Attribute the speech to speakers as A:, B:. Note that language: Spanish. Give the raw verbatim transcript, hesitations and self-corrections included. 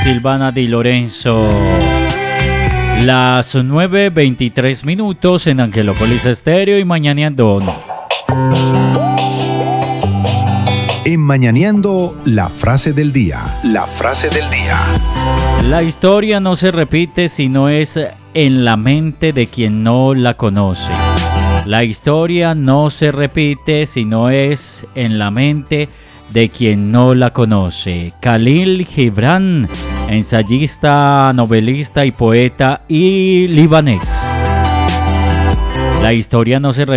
A: Silvana Di Lorenzo. Las nueve veintitrés minutos en Angelópolis Estéreo y Mañaneando.
B: En Mañaneando, la frase del día. La frase del día.
A: La historia no se repite si no es en la mente de quien no la conoce. La historia no se repite si no es en la mente de quien no la conoce. Khalil Gibran, ensayista, novelista y poeta y libanés. La historia no se repite